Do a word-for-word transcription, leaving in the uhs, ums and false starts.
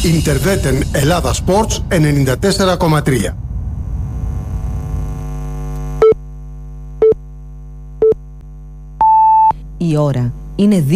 Ιντερβέτεν Ελλάδα Sports ενενήντα τέσσερα κόμμα τρία. Η ώρα είναι